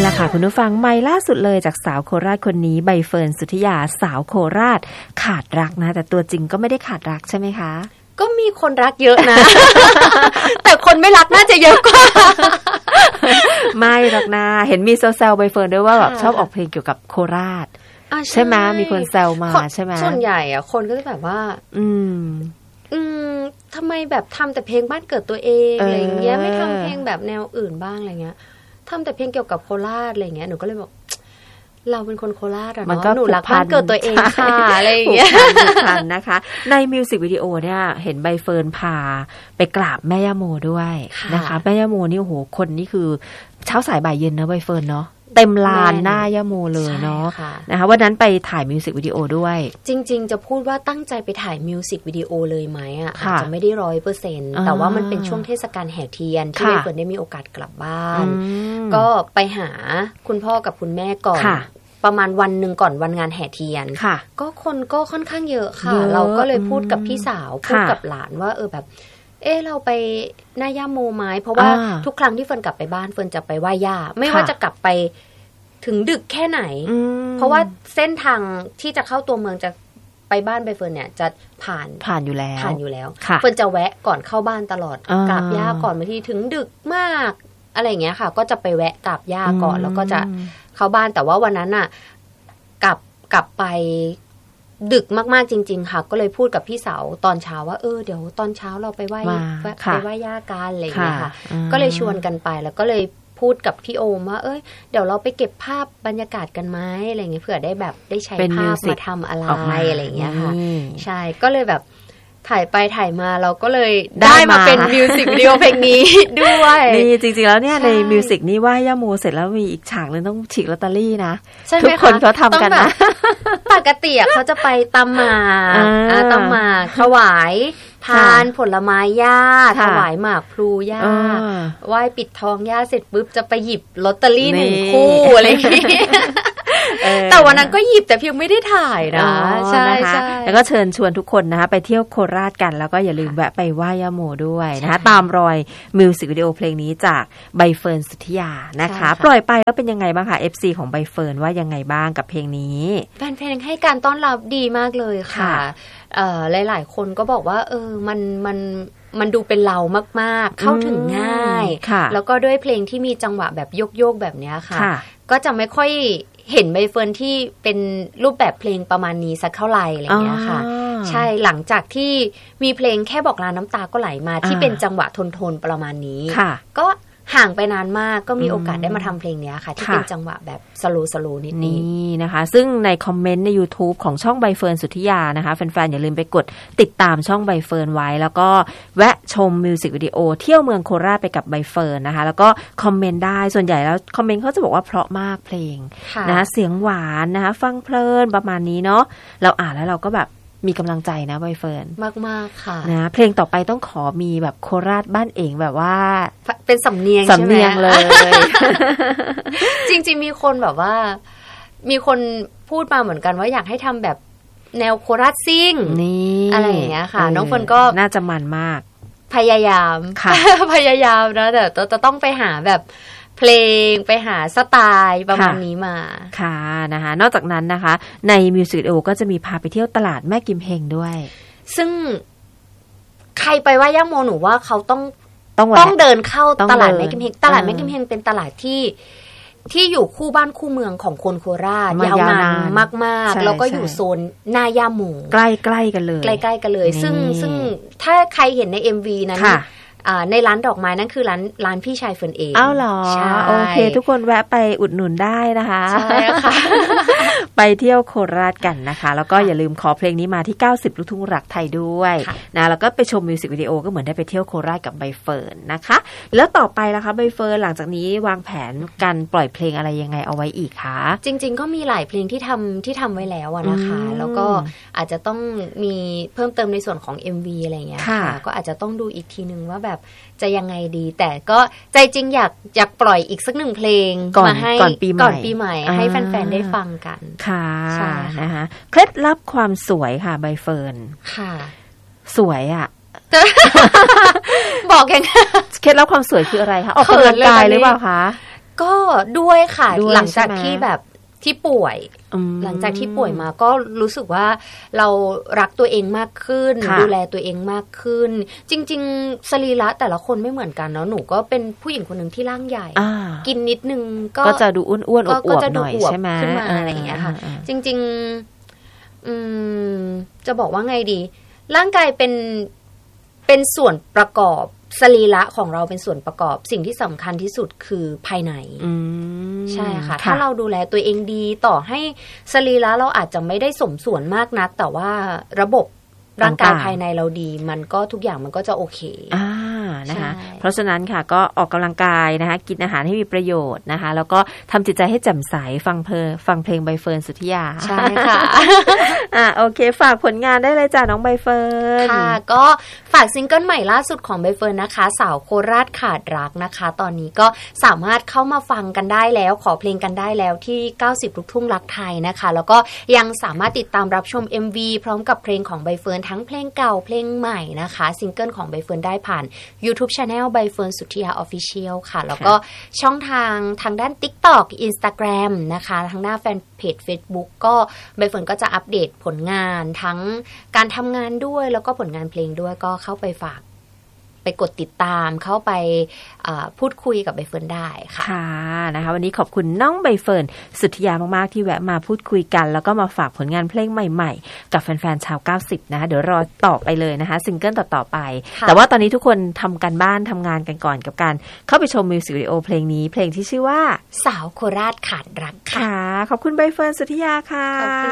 ละค่ะคุณผู้ฟังใหม่ล่าสุดเลยจากสาวโคราชคนนี้ใบเฟิร์นสุทธิยาสาวโคราชขาดรักนะแต่ตัวจริงก็ไม่ได้ขาดรักใช่ไหมคะก็มีคนรักเยอะนะ แต่คนไม่รักน่าจะเยอะกว่าไม่รักนะเห็นมีแซวๆใบเฟิร์นด้วยว่าแบบชอบออกเพลงเกี่ยวกับโคราชใช่ไหมมีคนแซวมาใช่ไหมส่วนใหญ่อะคนก็จะแบบว่าทำไมแบบทำแต่เพลงบ้านเกิดตัวเองอะไรอย่างเงี้ยไม่ทำเพลงแบบแนวอื่นบ้างอะไรเงี้ยทำแต่เพลงเกี่ยวกับโคราชอะไรเงี้ยหนูก็เลยบอกเราเป็นคนโคราชอะเนาะหนูรักบ้านเกิดตัวเองค่ะอะไรอย่างเงี้ยนะคะในมิวสิกวิดีโอเนี่ยเห็นใบเฟิร์นพาไปกราบแม่ย่าโมด้วยนะคะแม่ย่าโมนี่โอ้โหคนนี่คือเช้าสายบ่ายเย็นนะใบเฟิร์นเนาะเต็มลานหน้าย่าโมเลยเนาะนะคะวันนั้นไปถ่ายมิวสิกวิดีโอด้วยจริงๆจะพูดว่าตั้งใจไปถ่ายมิวสิกวิดีโอเลยไหมอ่ะอาจจะไม่ได้ 100% แต่ว่ามันเป็นช่วงเทศกาลแห่เทียนที่ใบเฟิร์นได้มีโอกาสกลับบ้านก็ไปหาคุณพ่อกับคุณแม่ก่อนประมาณวันหนึ่งก่อนวันงานแห่เทียนก็คนก็ค่อนข้างเยอะค่ะเราก็เลยพูดกับพี่สาวพูดกับหลานว่าแบบเราไปหน้าย่าโมไหมเพราะว่าทุกครั้งที่เฟิร์นกลับไปบ้านเฟิร์นจะไปไหว้ย่าไม่ว่าจะกลับไปถึงดึกแค่ไหนเพราะว่าเส้นทางที่จะเข้าตัวเมืองจะไปบ้านใบเฟิร์นเนี่ยจะผ่านอยู่แล้วเฟิร์นจะแวะก่อนเข้าบ้านตลอดกราบย่าก่อนบางทีถึงดึกมากอะไรอย่างเงี้ยค่ะก็จะไปแวะกราบย่าก่อนแล้วก็จะเข้าบ้านแต่ว่าวันนั้นน่ะกลับไปดึกมากๆจริงๆค่ะก็เลยพูดกับพี่สาวตอนเช้าว่าเดี๋ยวตอนเช้าเราไปไหว้ย่ากันอะไรอย่างเงี้ยค่ะก็เลยชวนกันไปแล้วก็เลยพูดกับพี่โอมว่าเดี๋ยวเราไปเก็บภาพบรรยากาศกันไหมอะไรอย่างเงี้ยเผื่อได้แบบได้ใช้ภาพมาทำอะไรอะไรอย่างเงี้ยค่ะใช่ก็เลยแบบถ่ายไปถ่ายมาเราก็เลยได้มาเป็นมิวสิกวิดีโอเพลงนี้ด้วยนี่จริงๆแล้วเนี่ยในมิวสิกนี้ว่าย่าโมเสร็จแล้วมีอีกฉากนึงต้องฉีกลอตเตอรี่นะทุกคนเขาทำกันนะปกติเขาจะไปตำหมากถวายพานผลไม้ย่าถวายหมากพลูย่าไหว้ปิดทองย่าเสร็จปุ๊บจะไปหยิบลอตเตอรี่1คู่อะไรอย่างงี้แต่วันนั้นก็หยิบแต่เพียงไม่ได้ถ่ายนะใช่ๆแล้วก็เชิญชวนทุกคนนะคะไปเที่ยวโคราชกันแล้วก็อย่าลืมแวะไปไหว้ย่าโมด้วยนะคะตามรอยมิวสิกวิดีโอเพลงนี้จากใบเฟิร์นสุทธิยานะคะปล่อยไปแล้วเป็นยังไงบ้างคะ FC ของใบเฟิร์นว่ายังไงบ้างกับเพลงนี้แฟนๆให้การต้อนรับดีมากเลยค่ะหลายๆคนก็บอกว่ามันดูเป็นเรามากๆเข้าถึงง่ายแล้วก็ด้วยเพลงที่มีจังหวะแบบโยกๆแบบนี้ค่ะก็จะไม่ค่อยเห็นใบเฟิร์นที่เป็นรูปแบบเพลงประมาณนี้สักเท่าไหร่อะไรอย่างเงี้ยค่ะใช่หลังจากที่มีเพลงแค่บอกลาน้ำตาก็ไหลมาที่เป็นจังหวะทนๆประมาณนี้ก็ห่างไปนานมากก็มีโอกาสได้มาทำเพลงนี้ค่ะที่เป็นจังหวะแบบสโลว์นิดนี่นะคะซึ่งในคอมเมนต์ใน YouTube ของช่องใบเฟิร์นสุทธิยานะคะแฟนๆอย่าลืมไปกดติดตามช่องใบเฟิร์นไว้แล้วก็แวะชมมิวสิกวิดีโอเที่ยวเมืองโคราชไปกับใบเฟิร์นนะคะแล้วก็คอมเมนต์ได้ส่วนใหญ่แล้วคอมเมนต์เขาจะบอกว่าเพราะมากเพลงนะคะเสียงหวานนะคะฟังเพลินประมาณนี้เนาะเราอ่านแล้วเราก็แบบมีกำลังใจนะใบเฟิร์นมากๆค่ะนะเพลงต่อไปต้องขอมีแบบโคราชบ้านเองแบบว่าเป็นสำเนียงใช่ไหมเลยจริงๆมีคนแบบว่ามีคนพูดมาเหมือนกันว่าอยากให้ทำแบบแนวโคราชซิ่งอะไรอย่างเงี้ยค่ะน้องเฟิร์นก็น่าจะมันมากพยายามนะแต่จะต้องไปหาแบบเพลงไปหาสไตล์ประมาณนี้มาค่ะนะคะนอกจากนั้นนะคะในมิวสิกวิดีโอก็จะมีพาไปเที่ยวตลาดแม่กิมเฮงด้วยซึ่งใครไปว่าย่าโมหนูว่าเขาต้องเดินเข้าตลาดแม่กิมเฮงตลาดแม่กิมเฮงเป็นตลาดที่อยู่คู่บ้านคู่เมืองของคนโคราชยาวนานมากๆแล้วก็อยู่โซนหน้าย่าโมใกล้ๆกันเลยใกล้ๆกันเลยซึ่งถ้าใครเห็นใน MV นั้นในร้านดอกไม้นั่นคือร้านพี่ชายเฟิร์นเองอ้าวเหรอโอเคทุกคนแวะไปอุดหนุนได้นะคะใช่ค่ะไปเที่ยวโคราชกันนะคะแล้วก็อย่าลืมขอเพลงนี้มาที่90ลูกทุ่งรักไทยด้วยนะแล้วก็ไปชมมิวสิกวิดีโอก็เหมือนได้ไปเที่ยวโคราชกับใบเฟิร์นนะคะแล้วต่อไปล่ะคะใบเฟิร์นหลังจากนี้วางแผนการปล่อยเพลงอะไรยังไงเอาไว้อีกคะจริงๆก็มีหลายเพลงที่ทำไว้แล้วนะคะแล้วก็อาจจะต้องมีเพิ่มเติมในส่วนของ MV อะไรอย่างเงี้ยค่ะก็อาจจะต้องดูอีกทีนึงว่าแบบจะยังไงดีแต่ก็ใจจริงอยากปล่อยอีกสัก1เพลงมาให้ก่อนปีใหม่ให้แฟนๆได้ฟังกันค่ะนะคะเคล็ดลับความสวยค่ะใบเฟิร์นค่ะสวยอ่ะบอกแค่เคล็ดลับความสวยคืออะไรคะออกกำลังกายหรือเปล่าคะก็ด้วยค่ะหลังจากที่แบบที่ป่วยหลังจากที่ป่วยมาก็รู้สึกว่าเรารักตัวเองมากขึ้นดูแลตัวเองมากขึ้นจริงๆสรีระแต่ละคนไม่เหมือนกันเนาะหนูก็เป็นผู้หญิงคนหนึ่งที่ร่างใหญ่กินนิดนึงก็จะดูอ้วนๆอวบๆหน่อยใช่ไหมขึ้นมาอะไรอย่างเงี้ยค่ะจริงๆจะบอกว่าไงดีร่างกายเป็นส่วนประกอบสรีระของเราเป็นส่วนประกอบสิ่งที่สำคัญที่สุดคือภายในใช่ค่ะถ้าเราดูแลตัวเองดีต่อให้สรีระเราอาจจะไม่ได้สมส่วนมากนักแต่ว่าระบบร่างกายภายในเราดีมันก็ทุกอย่างมันก็จะโอเคนะคะเพราะฉะนั้นค่ะก็ออกกำลังกายนะคะกินอาหารให้มีประโยชน์นะคะแล้วก็ทำจิตใจให้แจ่มใสฟังเพลงใบเฟิร์นสุทธิยาใช่ค่ะโอเคฝากผลงานได้เลยจ้ะน้องใบเฟิร์นค่ะก็ฝากซิงเกิลใหม่ล่าสุดของใบเฟิร์นนะคะสาวโคราชขาดรักนะคะตอนนี้ก็สามารถเข้ามาฟังกันได้แล้วขอเพลงกันได้แล้วที่90ลูกทุ่งรักไทยนะคะแล้วก็ยังสามารถติดตามรับชม MV พร้อมกับเพลงของใบเฟิร์นทั้งเพลงเก่าเพลงใหม่นะคะซิงเกิลของใบเฟิร์นได้ผ่าน YouTube Channel ใบเฟิร์นสุทธิยา Official ค่ะแล้วก็ช่องทางด้าน TikTok Instagram นะคะทางหน้าแฟนเพจ Facebook ก็ใบเฟิร์นก็จะอัปเดตผลงานทั้งการทำงานด้วยแล้วก็ผลงานเพลงด้วยก็เข้าไปฝากไปกดติดตามเข้าไปพูดคุยกับใบเฟิร์นได้ค่ะค่ะนะคะวันนี้ขอบคุณน้องใบเฟิร์นสุทธิยามากๆที่แวะมาพูดคุยกันแล้วก็มาฝากผลงานเพลงใหม่ๆกับแฟนๆชาว90นะคะเดี๋ยวรอต่อไปเลยนะคะซิงเกิลต่อๆไปแต่ว่าตอนนี้ทุกคนทำกันบ้านทำงานกันก่อนกับการเข้าไปชมมิวสิกวิดีโอเพลงนี้เพลงที่ชื่อว่าสาวโคราชขาดรักค่ะขอบคุณใบเฟิร์นสุทธิยาค่ะ